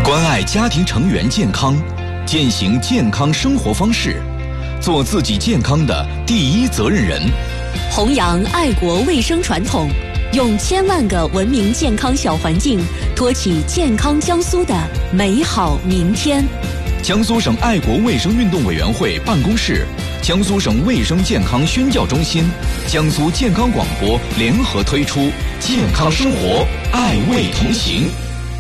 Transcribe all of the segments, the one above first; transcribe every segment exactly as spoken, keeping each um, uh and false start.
关爱家庭成员健康，践行健康生活方式，做自己健康的第一责任人。 弘扬爱国卫生传统，用千万个文明健康小环境，托起健康江苏的美好明天。 江苏省爱国卫生运动委员会办公室、江苏省卫生健康宣教中心、江苏健康广播联合推出健康生活，爱卫同行。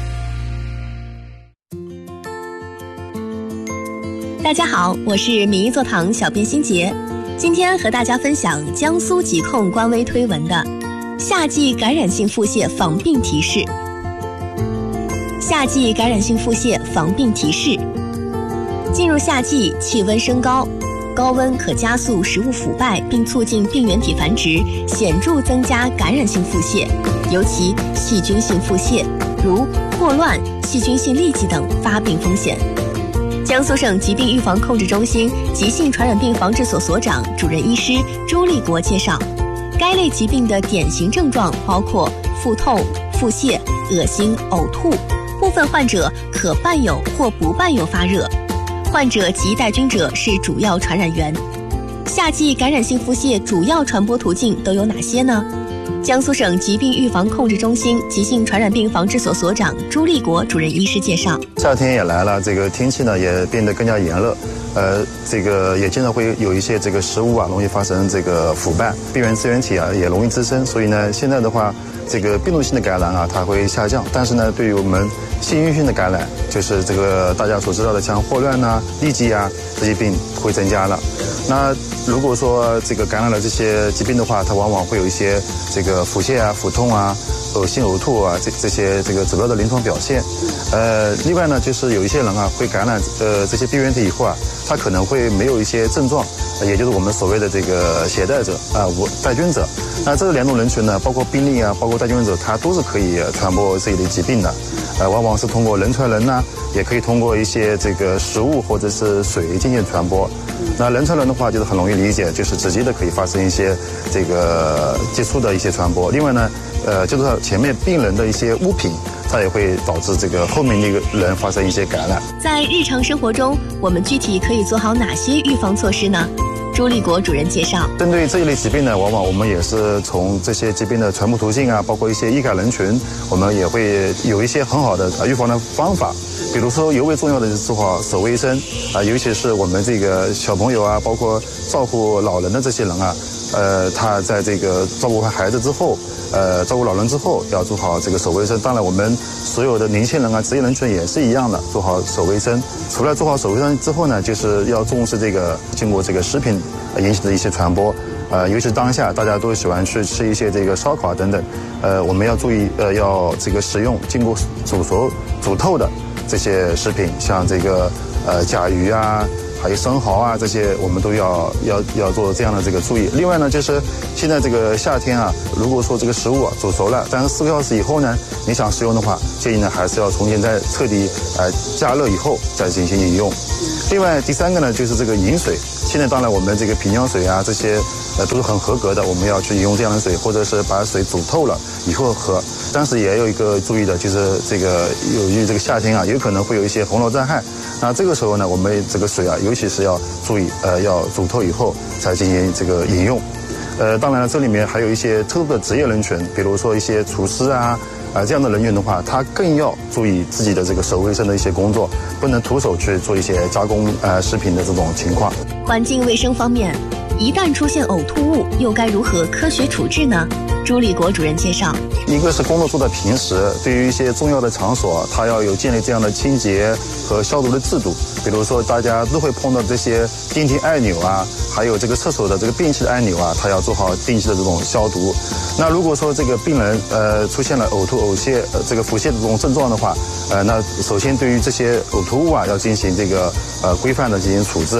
大家好，我是民医座堂小编欣杰，今天和大家分享江苏疾控官微推文的夏季感染性腹泻防病提示。夏季感染性腹泻防病提示：进入夏季，气温升高，高温可加速食物腐败，并促进病原体繁殖，显著增加感染性腹泻，尤其细菌性腹泻，如霍乱、细菌性痢疾等发病风险。江苏省疾病预防控制中心急性传染病防治所所长、主任医师朱立国介绍，该类疾病的典型症状包括腹痛、腹泻、恶心、呕吐，部分患者可伴有或不伴有发热。患者及带菌者是主要传染源。夏季感染性腹泻主要传播途径都有哪些呢？江苏省疾病预防控制中心急性传染病防治所所长朱立国主任医师介绍， 夏天也来了，这个天气呢也变得更加炎热，呃，这个也经常会有一些这个食物啊容易发生这个腐败，病原支原体啊也容易滋生，所以呢，现在的话，这个病毒性的感染啊它会下降，但是呢，对于我们细菌性的感染，就是这个大家所知道的像霍乱啊、痢疾啊这些病会增加了。那如果说这个感染了这些疾病的话，它往往会有一些这个腹泻啊、腹痛啊、恶心呕吐啊这这些这个主要的临床表现。呃，另外呢，就是有一些人啊会感染呃这些病原体以后啊，他可能会没有一些症状，也就是我们所谓的这个携带者啊、呃、带菌者。那这两种人群呢，包括病例啊，包括带菌者，它都是可以传播这一类疾病的。呃，往往是通过人传人呢，也可以通过一些这个食物或者是水进行传播。那人传人的话，就是很容易理解，就是直接的可以发生一些这个接触的一些传播。另外呢，呃，就是前面病人的一些物品，它也会导致这个后面那个人发生一些感染。 在日常生活中，我们具体可以做好哪些预防措施呢？朱立国主任介绍， 针对这一类疾病呢，往往我们也是从这些疾病的传播途径啊，包括一些易感人群，我们也会有一些很好的预防的方法。比如说，尤为重要的是做好手卫生啊，尤其是我们这个小朋友啊，包括照顾老人的这些人啊，呃，他在这个照顾完孩子之后，呃，照顾老人之后，要做好这个手卫生。当然，我们所有的年轻人啊，职业人群也是一样的，做好手卫生。除了做好手卫生之后呢，就是要重视这个经过这个食品引起的一些传播。呃，尤其是当下大家都喜欢去吃一些这个烧烤等等，呃，我们要注意，呃，要这个食用经过煮熟、煮透的这些食品，像这个呃甲鱼啊，还有生蚝啊，这些我们都要要要做这样的这个注意。另外呢，就是现在这个夏天啊，如果说这个食物啊煮熟了，但是四个小时以后呢，你想食用的话，建议呢还是要重新再彻底呃加热以后再进行饮用。另外第三个呢，就是这个饮水。现在当然我们这个瓶装水啊这些呃都是很合格的，我们要去饮用这样的水，或者是把水煮透了以后喝。但是也有一个注意的，就是这个由于这个夏天啊，有可能会有一些洪涝灾害。那这个时候呢，我们这个水啊，尤其是要注意，呃，要煮透以后才进行这个饮用。呃，当然了，这里面还有一些特殊的职业人群，比如说一些厨师啊，啊、呃、这样的人员的话，他更要注意自己的这个手卫生的一些工作，不能徒手去做一些加工呃食品的这种情况。 环境卫生方面，一旦出现呕吐物，又该如何科学处置呢？朱立国主任介绍， 一个是工作做的平时，对于一些重要的场所，它要有建立这样的清洁和消毒的制度。比如说大家都会碰到这些电梯按钮啊，还有这个厕所的这个便器的按钮啊，它要做好定期的这种消毒。那如果说这个病人呃出现了呕吐、呕泻、呃这个腹泻的这种症状的话，呃那首先对于这些呕吐物啊要进行这个呃规范的进行处置。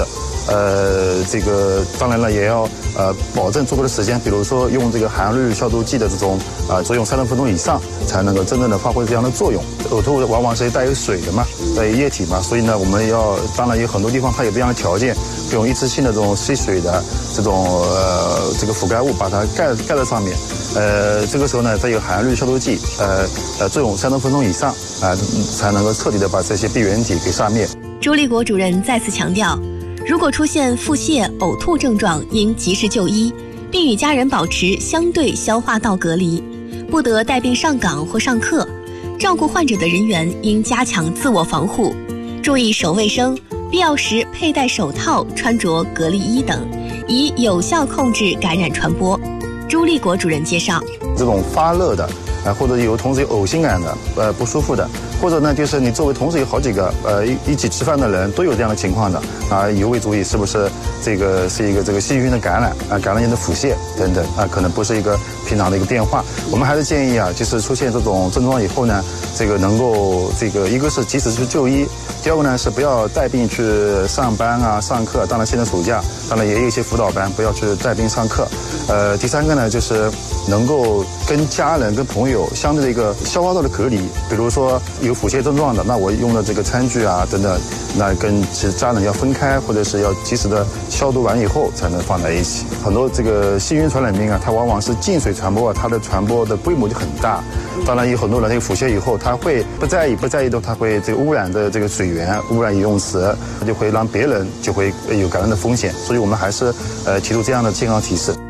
呃，这个当然了也要呃保证足够的时间，比如说用这个含氯消毒剂的这种啊、呃、作用三十分钟以上，才能够真正的发挥这样的作用。呕吐往往是带有水的嘛，带有液体嘛，所以呢，我们要当然有很多地方它有这样的条件，用一次性的这种吸水的这种呃这个覆盖物把它盖盖在上面。呃，这个时候呢，再有含氯消毒剂，呃呃作用三十分钟以上啊、呃，才能够彻底的把这些病原体给杀灭。 朱立国主任再次强调，如果出现腹泻、呕吐症状，应及时就医，并与家人保持相对消化道隔离，不得带病上岗或上课。照顾患者的人员应加强自我防护，注意手卫生，必要时佩戴手套、穿着隔离衣等，以有效控制感染传播。朱立国主任介绍， 这种发热的，呃，或者有同时有呕心感的，呃，不舒服的，或者呢，就是你周围同时有好几个，呃，一一起吃饭的人都有这样的情况的，啊，尤为注意是不是这个是一个这个细菌的感染啊，感染性的腹泻等等啊，可能不是一个平常的一个变化。我们还是建议啊，就是出现这种症状以后呢，这个能够这个一个是及时去就医，第二个呢是不要带病去上班啊、上课。当然现在暑假，当然也有一些辅导班，不要去带病上课。呃，第三个呢就是能够跟家人、跟朋友相对的一个消化道的隔离，比如说有腹泻症状的，那我用的这个餐具啊等等，那跟其实家人要分开，或者是要及时的消毒完以后才能放在一起。很多这个细菌传染病啊，它往往是进水传播啊，它的传播的规模就很大。当然有很多人这个腹泻以后，他会不在意，不在意的他会这个污染的这个水源，污染饮用池，就会让别人就会有感染的风险。所以我们还是呃提出这样的健康提示。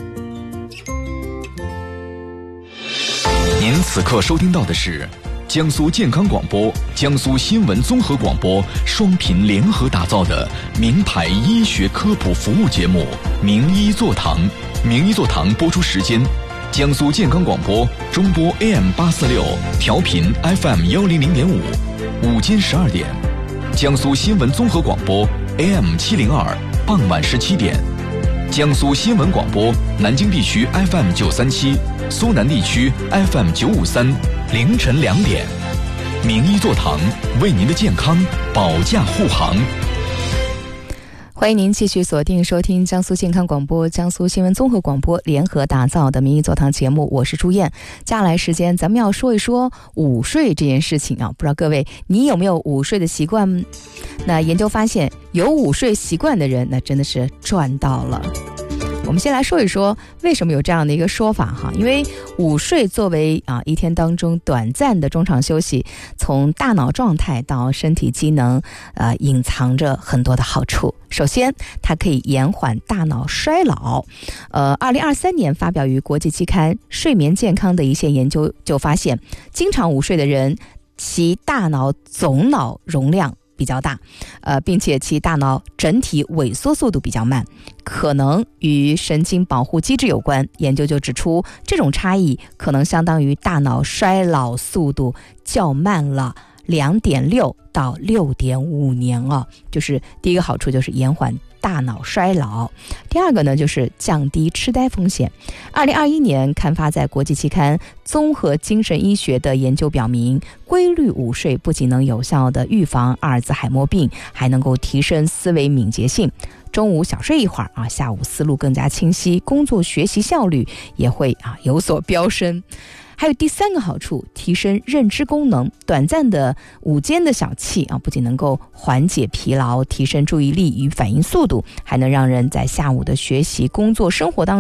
您此刻收听到的是江苏健康广播、江苏新闻综合广播双频联合打造的名牌医学科普服务节目《名医座堂》。名医座堂播出时间：江苏健康广播中波 A M 八四六，调频 F M 幺零零点五，午间十二点；江苏新闻综合广播 A M 七零二，傍晚十七点；江苏新闻广播南京地区 F M 九三七，苏南地区 F M 九五三，凌晨两点。名医座堂为您的健康保驾护航。 欢迎您继续锁定收听江苏健康广播、江苏新闻综合广播联合打造的名医座堂节目，我是朱燕。接下来时间咱们要说一说午睡这件事情啊，不知道各位你有没有午睡的习惯？那研究发现，有午睡习惯的人，那真的是赚到了。我们先来说一说为什么有这样的一个说法哈，因为午睡作为啊一天当中短暂的中场休息，从大脑状态到身体机能，呃，隐藏着很多的好处。首先，它可以延缓大脑衰老。呃，二零二三年发表于国际期刊《睡眠健康》的一项研究就发现，经常午睡的人，其大脑总脑容量比较大，呃，并且其大脑整体萎缩速度比较慢，可能与神经保护机制有关。研究就指出，这种差异可能相当于大脑衰老速度较慢了两点六到六点五年啊。就是第一个好处就是延缓大脑衰老，第二个呢就是降低痴呆风险。二零二一年刊发在国际期刊《综合精神医学》的研究表明，规律午睡不仅能有效的预防阿尔兹海默病，还能够提升思维敏捷性。中午小睡一会儿啊，下午思路更加清晰，工作学习效率也会啊有所飙升。还有第三个好处，提升认知功能。短暂的午间的小憩啊，不仅能够缓解疲劳，提升注意力与反应速度，还能让人在下午的学习、工作、生活当中